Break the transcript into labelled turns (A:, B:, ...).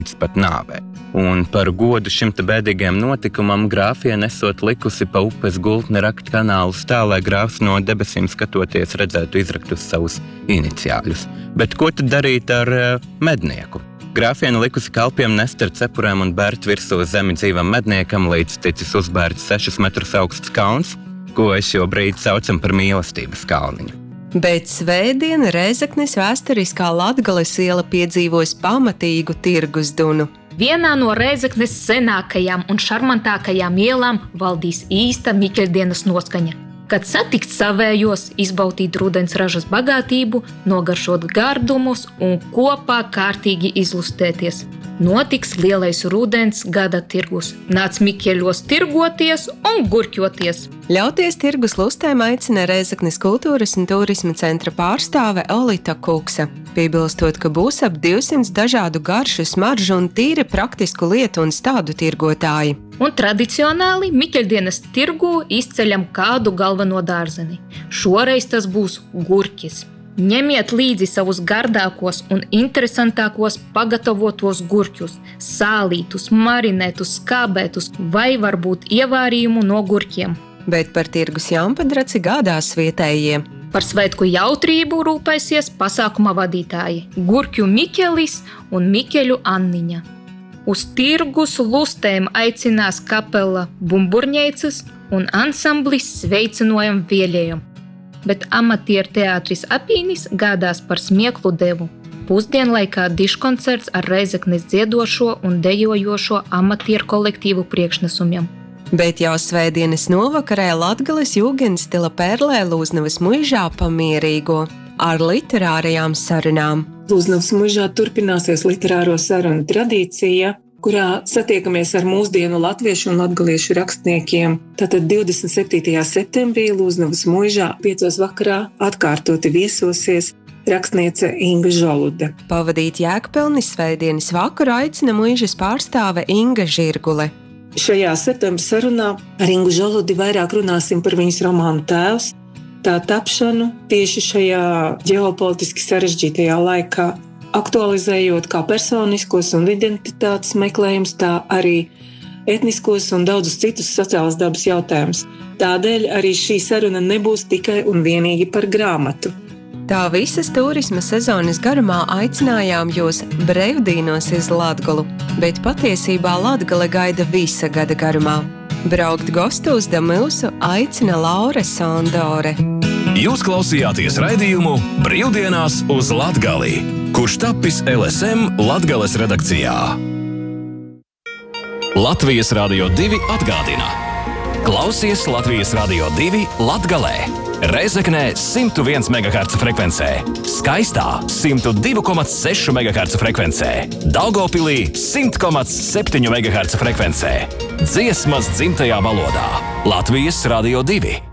A: līdz pat nāvei. Un par godu šim te bēdīgajam notikumam grāfiene esot likusi pa upes gultni rakt kanālus tā, lai grāfs no debesīm skatoties redzētu izrakt uz savus iniciāļus. Bet ko tad darīt ar mednieku? Grāfiene likusi kalpiem nest ar cepurēm un bērt virsū zemi dzīvam medniekam, līdz ticis uzbērts 6 metrus augsts kalns, ko šobrīd saucam par mīlestības kalniņu.
B: Bet svētdien Rēzeknes vēsturiskā Latgales iela piedzīvos pamatīgu tirgus dunu.
C: Vienā no Rēzeknes senākajām un šarmantākajām ielām valdīs īsta Mikeļdienas noskaņa, kad satikt savējos, izbaudīt rudens ražas bagātību, nogaršot gardumus un kopā kārtīgi izlustēties. Notiks lielais rudens gada tirgus. Nāc Mikeļos tirgoties un gurķoties.
B: Ļauties tirgus lustēm aicina Rēzeknes kultūras un turisma centra pārstāve Olita Kuksa, piebilstot, ka būs ap 200 dažādu garšu, smaržu un tīri praktisku lietu un stādu tirgotāji.
C: Un tradicionāli Mikeļdienas tirgū izceļam kādu galveno dārzeni. Šoreiz tas būs gurķis. Ņemiet līdzi savus gardākos un interesantākos pagatavotos gurķus, sālītus, marinētus, skābētus vai varbūt ievārījumu no gurķiem.
B: Bet par tirgus jaunpadraci gādās vietējie.
C: Par svētku jautrību rūpēsies pasākuma vadītāji Gurķu Mikelis un Mikeļu Anniņa. Uz tirgus lustēm aicinās kapela Bumburņeicis un ansamblis Sveicinojam Vieļējam. Bet amatieru teātris Apīnis gādās par smieklu devu. Pusdienlaikā diškoncerts ar Rēzeknes dziedošo un dejojošo amatieru kolektīvu priekšnesumiem.
B: Bet jau svētdienas novakarē Latgales jūgendstila Perlē Lūznavas muižā pamierīgo ar literārajām sarunām.
D: Lūznavas muižā turpināsies literāro sarunu tradīcija, kurā satiekamies ar mūsdienu latviešu un latgaliešu rakstniekiem. Tātad 27. septembrī Lūznavas muižā 5. vakarā atkārtoti viesosies rakstniece Inga Žolude.
B: Pavadīt jēgpilni svētdienas vakaru aicina muižas pārstāve Inga Žirgule.
D: Šajā septembra sarunā ar Ingu Žoludi vairāk runāsim par viņas romānu Tēvs, tā tapšanu tieši šajā ģeopolitiski sarežģītajā laikā, aktualizējot kā personiskos un identitātes meklējums, tā arī etniskos un daudzus citus sociālas dabas jautājumus. Tādēļ arī šī saruna nebūs tikai un vienīgi par grāmatu.
B: Tā visas turisma sezonas garumā aicinājām jūs brevdīnos iz Latgolu, bet patiesībā Latgale gaida visa gada garumā. Braukt gostu uz Damilsu aicina Laure Sondore.
E: Jūs klausījāties raidījumu Brīvdienās uz Latgali, kurš tapis LSM Latgales redakcijā. Latvijas Radio 2 atgādina. Klausies Latvijas Radio 2 Latgalē. Rezeknē 101 MHz frekvencē, Skaistā 102,6 MHz frekvencē, Daugavpilī 100,7 MHz frekvencē. Dziesmas dzimtajā valodā. Latvijas Radio 2.